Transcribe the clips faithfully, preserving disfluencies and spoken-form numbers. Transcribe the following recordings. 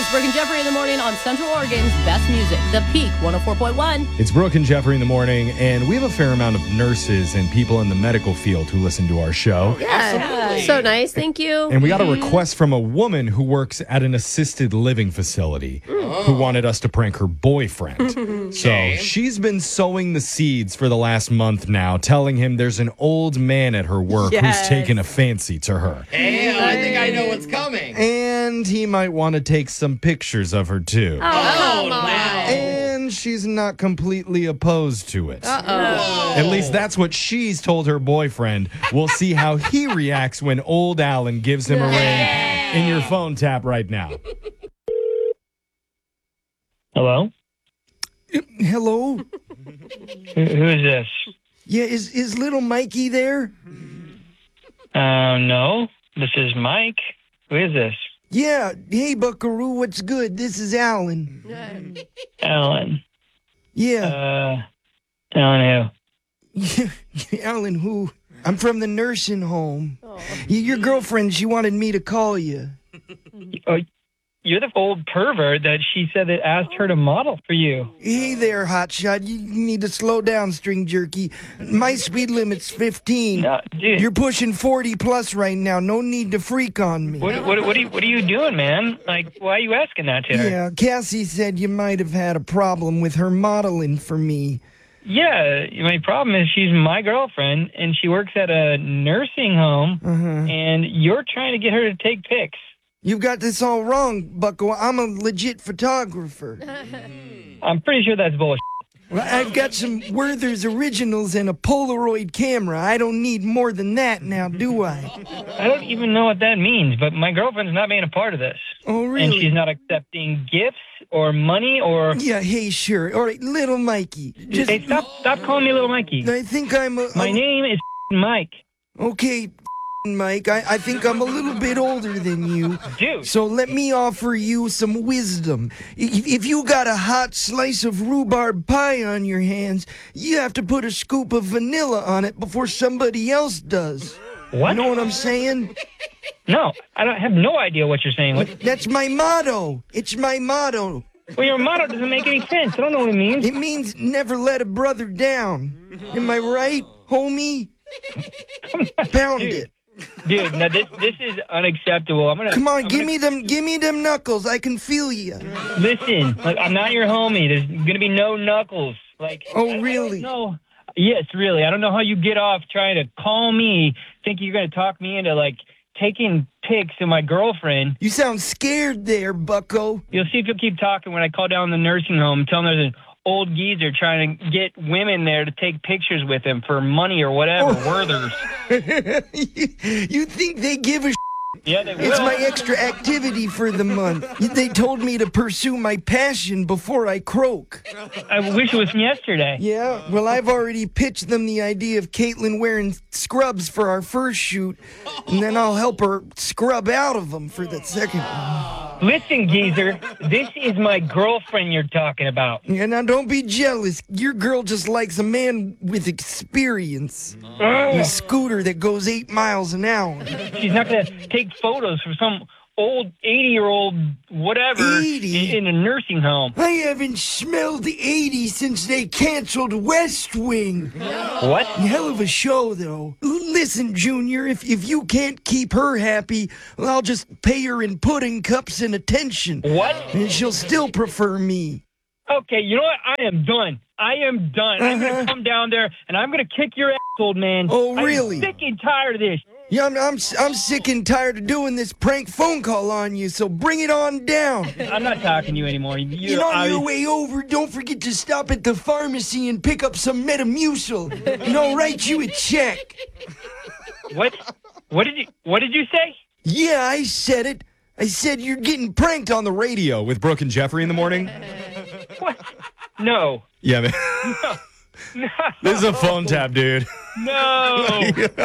it's Brooke and Jeffrey in the morning on Central Oregon's best music, The Peak one oh four point one. It's Brooke and Jeffrey in the morning, and we have a fair amount of nurses and people in the medical field who listen to our show. Yeah, so nice. Thank you. And we got a request from a woman who works at an assisted living facility Mm. who wanted us to prank her boyfriend. So she's been sowing the seeds for the last month now, telling him there's an old man at her work Yes. who's taken a fancy to her. Hey, I think I know what's coming. And he might want to take some pictures of her, too. Oh, come on. And she's not completely opposed to it. Uh-oh. At least that's what she's told her boyfriend. We'll see how he reacts when old Alan gives him a ring in your phone tap right now. Hello? Hello? Who, who is this? Yeah, is is little Mikey there? Um, no. This is Mike. Who is this? Yeah. Hey, Buckaroo, what's good? This is Alan. Alan. Yeah. Uh, Alan who? Alan, who? I'm from the nursing home. Y- Your girlfriend, she wanted me to call you. Oh, you're the old pervert that she said that asked her to model for you. Hey there, hotshot. You need to slow down, string jerky. My speed limit's fifteen. No, dude. You're pushing forty plus right now. No need to freak on me. What, what, what, are you, what are you doing, man? Like, why are you asking that to her? Yeah, Cassie said you might have had a problem with her modeling for me. Yeah, my problem is she's my girlfriend, and she works at a nursing home, Uh-huh. and you're trying to get her to take pics. You've got this all wrong, Bucko. I'm a legit photographer. I'm pretty sure that's bullshit. Well, I've got some Werther's originals and a Polaroid camera. I don't need more than that now, do I? I don't even know what that means, but my girlfriend's not being a part of this. Oh, And really? she's not accepting gifts or money or... Yeah, hey, sure. All right, little Mikey. Just, Hey, stop stop calling me Little Mikey. I think I'm a... My a- name is Mike. Okay, Mike, I, I think I'm a little bit older than you. Dude, So let me offer you some wisdom. If, if you got a hot slice of rhubarb pie on your hands, you have to put a scoop of vanilla on it before somebody else does. what? You know what I'm saying? No, I don't have no idea what you're saying. What, That's my motto. It's my motto. well, your motto doesn't make any sense. I don't know what it means. It means never let a brother down. Am I right, homie? Pound it. Dude, now this this is unacceptable. I'm gonna Come on, I'm give gonna- me them, give me them knuckles. I can feel you. Listen, like, I'm not your homie. There's gonna be no knuckles. Like, Oh, I- I really? don't know. Yes, really. I don't know how you get off trying to call me, thinking you're gonna talk me into like taking pics of my girlfriend. You sound scared there, Bucko. You'll see if you'll keep talking when I call down the nursing home, tell them there's an old geezer trying to get women there to take pictures with him for money or whatever. Oh. Werther's. you, you think they give a sh- Yeah, they will. It's my extra activity for the month. They told me to pursue my passion before I croak. I wish it was from yesterday. Yeah, well, I've already pitched them the idea of Caitlin wearing scrubs for our first shoot, and then I'll help her scrub out of them for the second one. Listen, geezer, this is my girlfriend you're talking about. Yeah, now don't be jealous. Your girl just likes a man with experience. A scooter that goes eight miles an hour. She's not going to take photos for some old eighty-year-old whatever eighty? in a nursing home. I haven't smelled the eighties since they canceled West Wing. What? Hell of a show, though. L- Listen, Junior, if, if you can't keep her happy, well, I'll just pay her in pudding cups and attention. What? And she'll still prefer me. Okay, you know what? I am done. I am done. I'm going Uh-huh. to come down there, and I'm going to kick your ass, old man. Oh, really? I'm sick and tired of this. Yeah, I'm, I'm, I'm sick and tired of doing this prank phone call on you, so bring it on down. I'm not talking to you anymore. You, And on I- your way over, don't forget to stop at the pharmacy and pick up some Metamucil, and I'll write you a check. What? What did you What did you say? Yeah, I said it. I said you're getting pranked on the radio. Radio with Brooke and Jeffrey in the morning. What? No. Yeah, man. No. This is a phone tap, dude. No.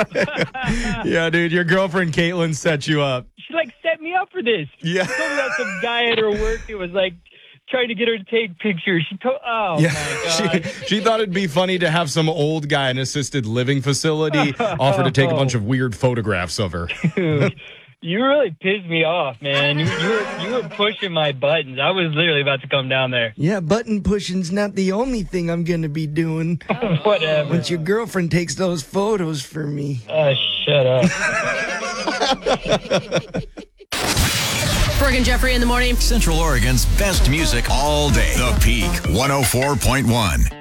Yeah, dude. Your girlfriend Caitlin set you up. She like set me up for this. Yeah. She told me about some guy at her work who was like trying to get her to take pictures. She told, oh Yeah, my god. she, she thought it'd be funny to have some old guy in an assisted living facility offer to take a bunch of weird photographs of her. Dude, You really pissed me off, man. You, you were you were pushing my buttons. I was literally about to come down there. Yeah, button pushing's not the only thing I'm going to be doing. Whatever. Once your girlfriend takes those photos for me. Oh, shut up. Brooke and Jeffrey in the morning. Central Oregon's best music all day. The Peak one oh four point one.